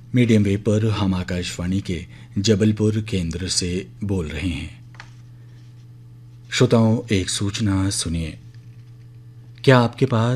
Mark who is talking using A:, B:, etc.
A: Medium wave पर हम आकाशवाणी के जबलपुर केंद्र से बोल रहे हैं। श्रोताओं, एक सूचना सुनिए। क्या आपके पास